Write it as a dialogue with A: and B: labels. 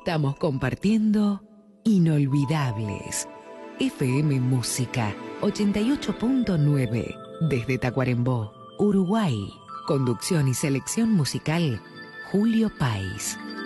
A: Estamos compartiendo Inolvidables. FM Música 88.9 desde Tacuarembó, Uruguay. Conducción y selección musical, Julio Páez.